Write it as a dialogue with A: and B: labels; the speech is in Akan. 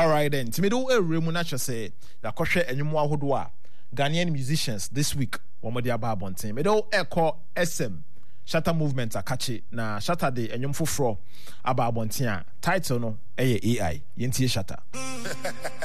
A: All right then. Timido Remunacha say the koshe enyumu ahodo a Ghanaian musicians this week womo dia ba abonten. Medo echo SM Shatter movement akache na Shatter de enyum foforo aba abonten a title no eye AI. Yentie Shatter.